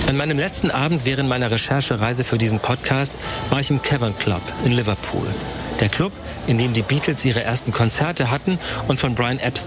An meinem letzten Abend während meiner Recherchereise für diesen Podcast war ich im Cavern Club in Liverpool. Der Club, in dem die Beatles ihre ersten Konzerte hatten und von Brian Epstein